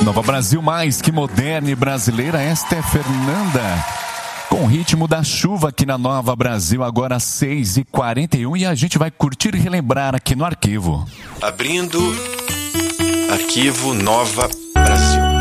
Nova Brasil mais que moderna e brasileira, esta é Fernanda. Com o ritmo da chuva aqui na Nova Brasil, agora 6h41, e a gente vai curtir e relembrar aqui no arquivo. Abrindo arquivo Nova